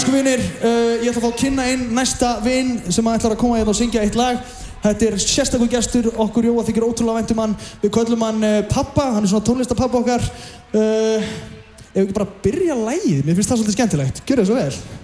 vinir, ég ætla að fá að kynna inn næsta vin sem ætlar að koma hérna og syngja eitt lag. Þetta sérstakur gestur, okkur Jóa þykir ótrúlega vænt hann. Við köllum hann Pappa, hann svona tónlistapappa okkar. Ef við ekki bara byrja lagið, mér finnst það svolítið skemmtilegt. Gjörðu það svo vel.